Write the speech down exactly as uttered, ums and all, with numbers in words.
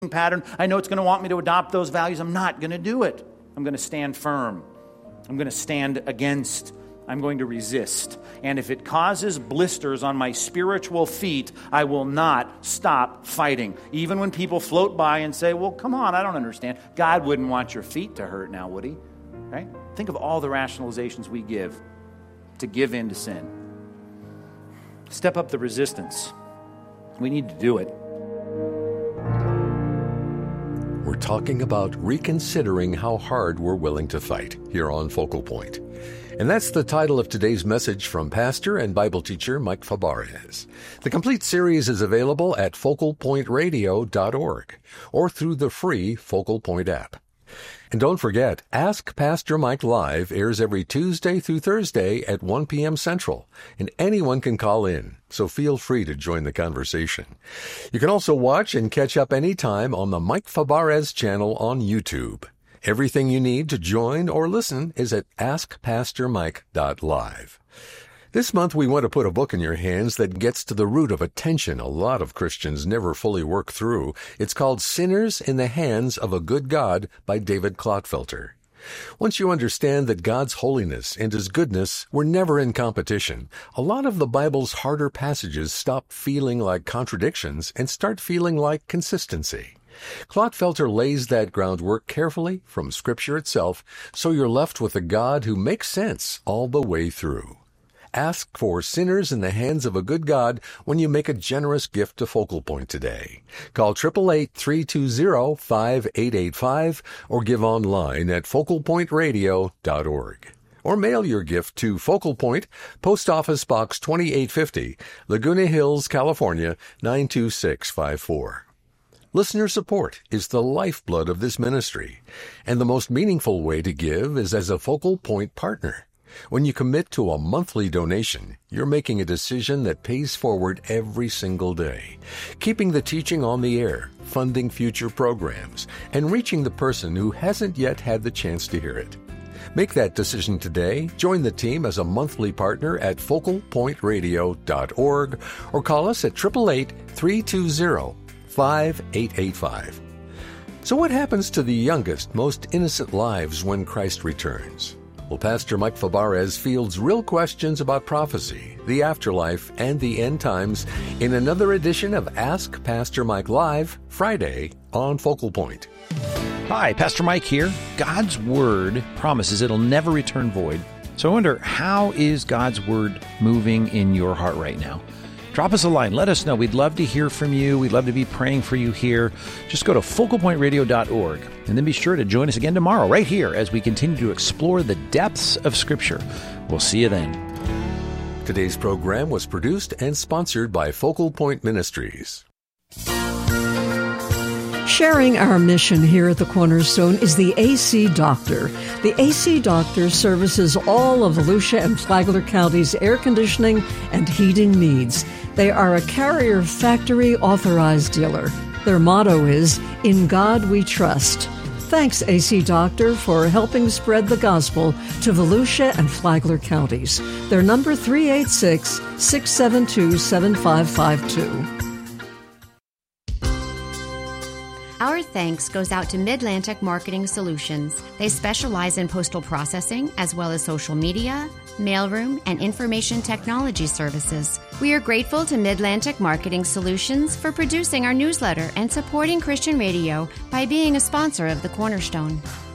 pattern. I know it's going to want me to adopt those values. I'm not going to do it. I'm going to stand firm. I'm going to stand against. I'm going to resist. And if it causes blisters on my spiritual feet, I will not stop fighting. Even when people float by and say, well, come on, I don't understand. God wouldn't want your feet to hurt now, would he? Right? Think of all the rationalizations we give to give in to sin. Step up the resistance. We need to do it. We're talking about reconsidering how hard we're willing to fight here on Focal Point. And that's the title of today's message from pastor and Bible teacher Mike Fabarez. The complete series is available at focal point radio dot org or through the free Focal Point app. And don't forget, Ask Pastor Mike Live airs every Tuesday through Thursday at one p.m. Central, and anyone can call in, so feel free to join the conversation. You can also watch and catch up anytime on the Mike Fabarez channel on YouTube. Everything you need to join or listen is at ask pastor mike dot live. This month we want to put a book in your hands that gets to the root of a tension a lot of Christians never fully work through. It's called Sinners in the Hands of a Good God by David Clotfelter. Once you understand that God's holiness and His goodness were never in competition, a lot of the Bible's harder passages stop feeling like contradictions and start feeling like consistency. Clotfelter lays that groundwork carefully from Scripture itself, so you're left with a God who makes sense all the way through. Ask for Sinners in the Hands of a Good God when you make a generous gift to Focal Point today. Call eight eight eight, three two zero, five eight eight five or give online at focal point radio dot org. Or mail your gift to Focal Point, Post Office Box twenty-eight fifty, Laguna Hills, California, nine two six five four. Listener support is the lifeblood of this ministry, and the most meaningful way to give is as a Focal Point partner. When you commit to a monthly donation, you're making a decision that pays forward every single day, keeping the teaching on the air, funding future programs, and reaching the person who hasn't yet had the chance to hear it. Make that decision today. Join the team as a monthly partner at focal point radio dot org or call us at eight eight eight, three two zero, five eight eight five. So what happens to the youngest, most innocent lives when Christ returns? Well, Pastor Mike Fabarez fields real questions about prophecy, the afterlife, and the end times in another edition of Ask Pastor Mike Live, Friday on Focal Point. Hi, Pastor Mike here. God's Word promises it'll never return void. So I wonder, how is God's Word moving in your heart right now? Drop us a line. Let us know. We'd love to hear from you. We'd love to be praying for you here. Just go to focal point radio dot org and then be sure to join us again tomorrow right here as we continue to explore the depths of Scripture. We'll see you then. Today's program was produced and sponsored by Focal Point Ministries. Sharing our mission here at the Cornerstone is the A C Doctor. The A C Doctor services all of Volusia and Flagler County's air conditioning and heating needs. They are a Carrier Factory authorized dealer. Their motto is, "In God We Trust." Thanks, A C Doctor, for helping spread the gospel to Volusia and Flagler counties. Their number three eight six, six seven two, seven five five two. Our thanks goes out to Midlantic Marketing Solutions. They specialize in postal processing as well as social media, mailroom, and information technology services. We are grateful to Midlantic Marketing Solutions for producing our newsletter and supporting Christian radio by being a sponsor of the Cornerstone.